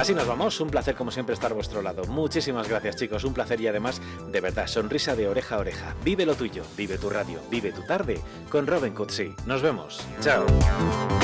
Así nos vamos, un placer como siempre estar a vuestro lado. Muchísimas gracias, chicos, un placer y además, de verdad, sonrisa de oreja a oreja. Vive lo tuyo, vive tu radio, vive tu tarde con Robin Cootsy. Nos vemos. Chao.